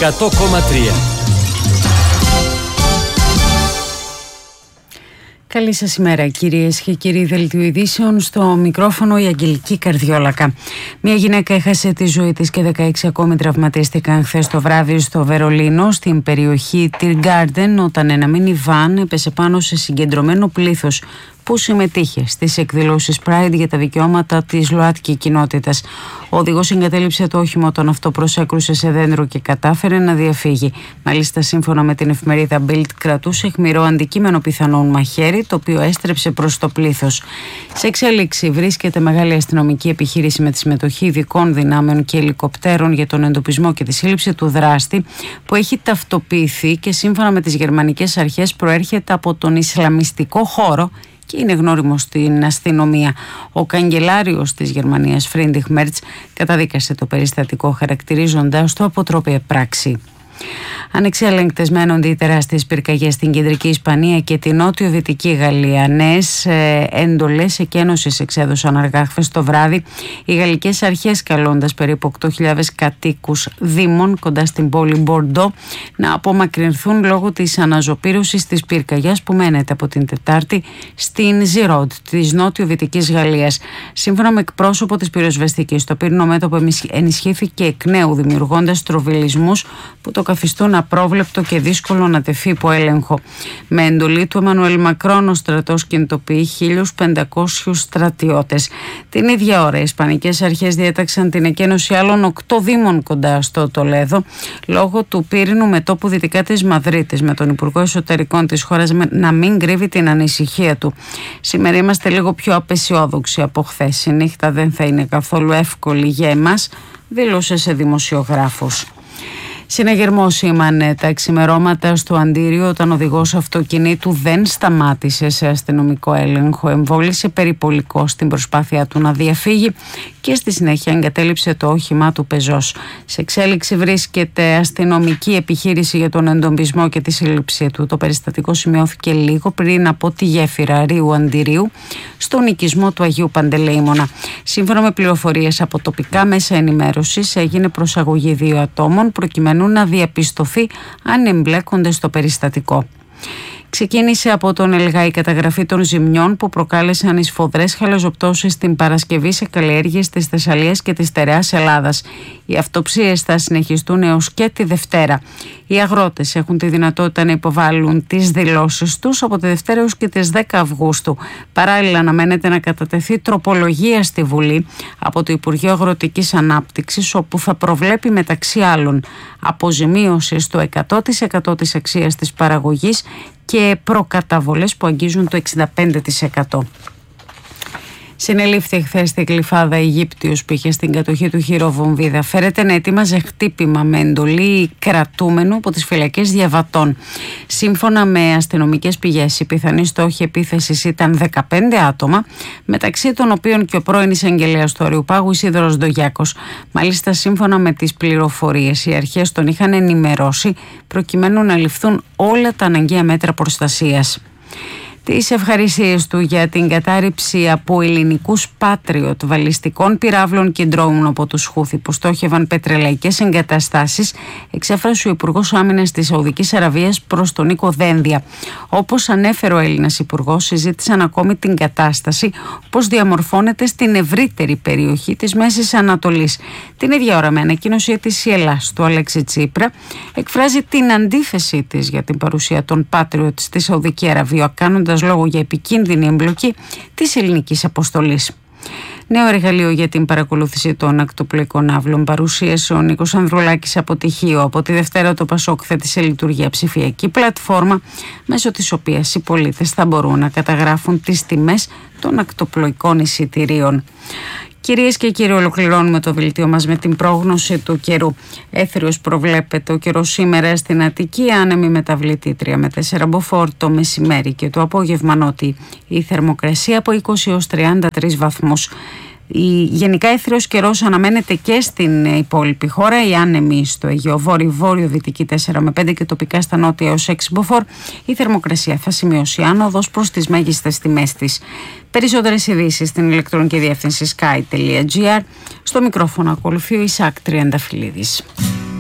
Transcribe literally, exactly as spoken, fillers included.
εκατό κόμμα τρία. Καλή σας ημέρα κυρίες και κύριοι. Δελτίο ειδήσεων, στο μικρόφωνο η Αγγελική Καρδιόλακα. Μια γυναίκα έχασε τη ζωή της και δεκαέξι ακόμη τραυματίστηκαν χθες το βράδυ στο Βερολίνο, στην περιοχή Tiergarten, όταν ένα μίνιβαν έπεσε πάνω σε συγκεντρωμένο πλήθος που συμμετείχε στις εκδηλώσεις Pride για τα δικαιώματα της ΛΟΑΤΚΙ κοινότητας. Ο οδηγός εγκατέλειψε το όχημα όταν αυτό προσέκρουσε σε δέντρο και κατάφερε να διαφύγει. Μάλιστα, σύμφωνα με την εφημερίδα Bild, κρατούσε αιχμηρό αντικείμενο πιθανόν μαχαίρι, το οποίο έστρεψε προς το πλήθος. Σε εξέλιξη βρίσκεται μεγάλη αστυνομική επιχείρηση με τη συμμετοχή ειδικών δυνάμεων και ελικοπτέρων για τον εντοπισμό και τη σύλληψη του δράστη, που έχει ταυτοποιηθεί και σύμφωνα με τις γερμανικές αρχές προέρχεται από τον Ισλαμιστικό χώρο και είναι γνώριμο στην αστυνομία. Ο καγκελάριος της Γερμανίας, Φρίντριχ Μέρτς, καταδίκασε το περιστατικό χαρακτηρίζοντας το αποτρόπαια πράξη. Ανεξέλεγκτες μένονται οι τεράστιες πυρκαγιές στην κεντρική Ισπανία και την νότιο-δυτική Γαλλία. Νέες ε, έντολες εκένωσης εξέδωσαν αργά χθες το βράδυ οι γαλλικές αρχές, καλώντας περίπου οκτώ χιλιάδες κατοίκους δήμων κοντά στην πόλη Μπορντό να απομακρυνθούν λόγω της αναζωπήρωσης της πυρκαγιάς που μένεται από την Τετάρτη στην Ζιρόντ της νότιο-δυτικής Γαλλίας. Σύμφωνα με εκπρόσωπο της πυροσβεστικής, το πύρινο μέτωπο ενισχύθηκε εκ νέου, δημιουργώντας τροβιλισμούς που το καθιστούν απρόβλεπτο και δύσκολο να τεθεί υπό έλεγχο. Με εντολή του Εμμανουέλ Μακρόν, ο στρατός κινητοποιεί χίλιους πεντακόσιους στρατιώτες. Την ίδια ώρα, οι ισπανικές αρχές διέταξαν την εκένωση άλλων οκτώ δήμων κοντά στο Τολέδο, λόγω του πύρινου μετώπου δυτικά της Μαδρίτης, με τον Υπουργό Εσωτερικών της χώρας να μην κρύβει την ανησυχία του. Σήμερα είμαστε λίγο πιο απεσιόδοξοι από χθες. Η νύχτα δεν θα είναι καθόλου εύκολη για εμάς, δήλωσε σε δημοσιογράφους. Συναγερμό σήμανε τα ξημερώματα στο Αντίριο όταν ο οδηγός αυτοκινήτου δεν σταμάτησε σε αστυνομικό έλεγχο. Εμβόλησε περιπολικό στην προσπάθειά του να διαφύγει και στη συνέχεια εγκατέλειψε το όχημά του πεζός. Σε εξέλιξη βρίσκεται αστυνομική επιχείρηση για τον εντοπισμό και τη σύλληψή του. Το περιστατικό σημειώθηκε λίγο πριν από τη γέφυρα Ρίου Αντιρίου στον οικισμό του Αγίου Παντελεήμονα. Σύμφωνα με πληροφορίες από τοπικά μέσα ενημέρωσης, έγινε προσαγωγή δύο ατόμων προκειμένου να διαπιστωθεί αν εμπλέκονται στο περιστατικό. Ξεκίνησε από τον ΕΛΓΑ η καταγραφή των ζημιών που προκάλεσαν οι σφοδρές χαλαζοπτώσεις την Παρασκευή σε καλλιέργειες της Θεσσαλίας και της Στερεάς Ελλάδας. Οι αυτοψίες θα συνεχιστούν έως και τη Δευτέρα. Οι αγρότες έχουν τη δυνατότητα να υποβάλουν τις δηλώσεις τους από τη Δευτέρα έως και τις δέκα Αυγούστου. Παράλληλα, αναμένεται να κατατεθεί τροπολογία στη Βουλή από το Υπουργείο Αγροτικής Ανάπτυξης, όπου θα προβλέπει μεταξύ άλλων αποζημίωση στο εκατό τοις εκατό της αξίας της παραγωγής και προκαταβολές που αγγίζουν το εξήντα πέντε τοις εκατό. Συνελήφθη χθες στη Γλυφάδα Αιγύπτιος που είχε στην κατοχή του χειροβομβίδα. Φέρεται να ετοίμαζε χτύπημα με εντολή κρατούμενου από τις φυλακές διαβατών. Σύμφωνα με αστυνομικές πηγές, οι πιθανοί στόχοι επίθεσης ήταν δεκαπέντε άτομα, μεταξύ των οποίων και ο πρώην εισαγγελέας του Αριουπάγου Ισίδωρος Ντογιάκος. Μάλιστα, σύμφωνα με τις πληροφορίες, οι αρχές τον είχαν ενημερώσει προκειμένου να ληφθούν όλα τα αναγκαία μέτρα προστασίας. Τις ευχαριστίες του για την κατάρριψη από ελληνικούς Patriot βαλιστικών πυράβλων και ντρόουν από τους Χούθη που στόχευαν πετρελαϊκές εγκαταστάσεις, εξέφρασε ο Υπουργός Άμυνας της Σαουδικής Αραβίας προς τον Νίκο Δένδια. Όπως ανέφερε ο Έλληνας Υπουργός, συζήτησαν ακόμη την κατάσταση πώς διαμορφώνεται στην ευρύτερη περιοχή της Μέσης Ανατολής. Την ίδια ώρα, με ανακοίνωση της Ελλάς του Αλέξη Τσίπρα, εκφράζει την αντίθεσή της για την παρουσία των Patriot στη Σαουδική Αραβία, κάνοντας λόγο για επικίνδυνη εμπλοκή της ελληνικής αποστολής. Νέο εργαλείο για την παρακολούθηση των ακτοπλοϊκών ναύλων παρουσίασε ο Νίκος Ανδρουλάκης από Τυχείο. Από τη Δευτέρα το Πασόκ θέτει σε λειτουργία ψηφιακή πλατφόρμα, μέσω της οποίας οι πολίτες θα μπορούν να καταγράφουν τις τιμές των ακτοπλοϊκών εισιτηρίων. Κυρίες και κύριοι, ολοκληρώνουμε το δελτίο μας με την πρόγνωση του καιρού. Έθριος προβλέπεται ο καιρός σήμερα στην Αττική, άνεμη μεταβλητή τρία με τέσσερα μποφόρ το μεσημέρι και το απόγευμα νότι. Η θερμοκρασία από είκοσι έως τριάντα τρεις βαθμούς. Η γενικά έθριος καιρός αναμένεται και στην υπόλοιπη χώρα. Η άνεμη στο Αιγαίο Βόρειο, βόρειο-δυτική τέσσερα με πέντε και τοπικά στα νότια έως έξι μποφόρ. Η θερμοκρασία θα σημειώσει άνοδος προς τις μέγιστες τιμές της. Περισσότερες ειδήσεις στην ηλεκτρονική διεύθυνση sky τελεία gr. Στο μικρόφωνο ακολουθεί ο Ισάκ Τριανταφυλλίδης.